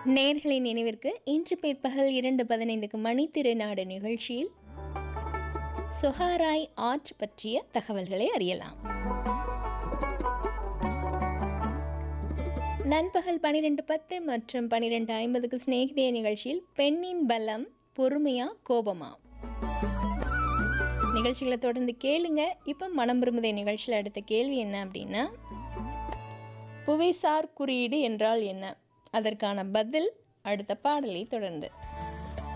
நேர்களின் நினைவிற்கு இன்று பிற்பகல் 2:15 மணித்திருநாடு நிகழ்ச்சியில் சொஹாராய் ஆர்ட் பற்றிய தகவல்களை அறியலாம். நண்பகல் 12:10 மற்றும் 12:50 சிநேகிதே நிகழ்ச்சியில் பெண்ணின் பலம் பொறுமையா கோபமா நிகழ்ச்சிகளை தொடர்ந்து கேளுங்க. இப்போ மனம் விரும்புதே நிகழ்ச்சியில் அடுத்த கேள்வி என்ன அப்படின்னா, புவிசார் குறியீடு என்றால் என்ன? அதற்கான பதில் அடுத்த பாடலை தொடர்ந்து.